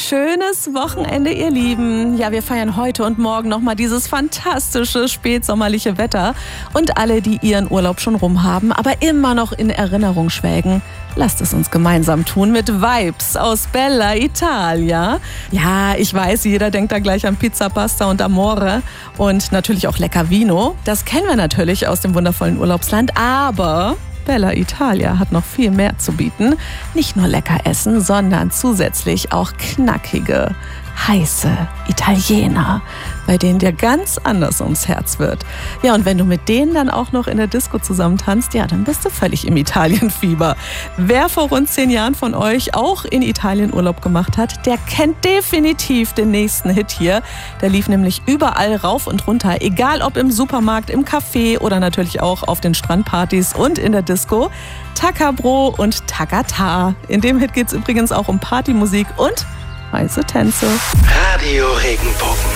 schönes Wochenende, ihr Lieben. Ja, wir feiern heute und morgen nochmal dieses fantastische spätsommerliche Wetter. Und alle, die ihren Urlaub schon rum haben, aber immer noch in Erinnerung schwelgen, lasst es uns gemeinsam tun mit Vibes aus Bella Italia. Ja, ich weiß, jeder denkt da gleich an Pizza, Pasta und Amore und natürlich auch lecker Vino. Das kennen wir natürlich aus dem wundervollen Urlaubsland, aber Bella Italia hat noch viel mehr zu bieten. Nicht nur lecker essen, sondern zusätzlich auch knackige, heiße Italiener, bei denen dir ganz anders ums Herz wird. Ja, und wenn du mit denen dann auch noch in der Disco zusammen tanzt, ja, dann bist du völlig im Italienfieber. Wer vor rund 10 Jahren von euch auch in Italien Urlaub gemacht hat, der kennt definitiv den nächsten Hit hier. Der lief nämlich überall rauf und runter, egal ob im Supermarkt, im Café oder natürlich auch auf den Strandpartys und in der Disco. Takabro und Takata. In dem Hit geht es übrigens auch um Partymusik und heiße Tänze. Radio Regenbogen.